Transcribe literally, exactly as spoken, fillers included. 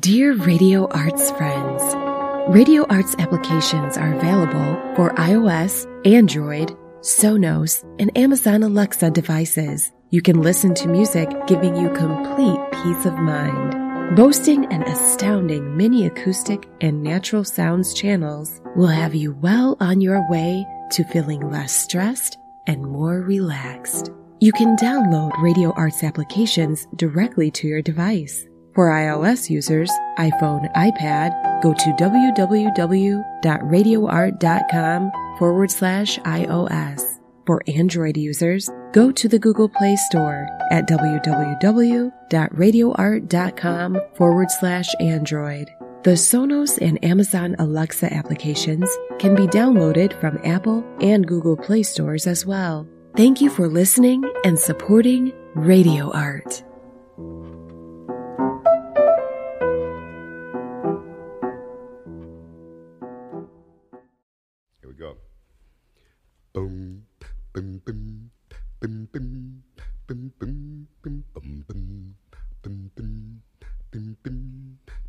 Dear Radio Arts friends, Radio Arts applications are available for iOS, Android, Sonos, and Amazon Alexa devices. You can listen to music giving you complete peace of mind. Boasting an astounding mini acoustic and natural sounds channels will have you well on your way to feeling less stressed and more relaxed. You can download Radio Arts applications directly to your device. For iOS users, iPhone, iPad, go to www.radioart.com forward slash iOS. For Android users, go to the Google Play Store at www.radioart.com forward slash Android. The Sonos and Amazon Alexa applications can be downloaded from Apple and Google Play stores as well. Thank you for listening and supporting Radio Art. Here we go. Boom, boom, boom, boom, boom, boom, boom, boom, boom, boom, boom, boom, boom, boom,